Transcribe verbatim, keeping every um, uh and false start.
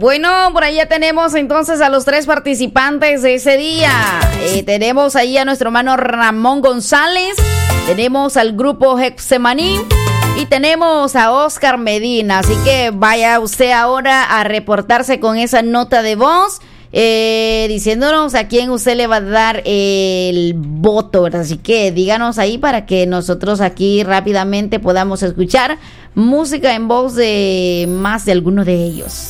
Bueno, por ahí ya tenemos entonces a los tres participantes de ese día. Eh, tenemos ahí a nuestro hermano Ramón González, tenemos al grupo Hexemaní y tenemos a Oscar Medina. Así que vaya usted ahora a reportarse con esa nota de voz, eh, diciéndonos a quién usted le va a dar el voto, ¿verdad? Así que díganos ahí para que nosotros aquí rápidamente podamos escuchar música en voz de más de alguno de ellos.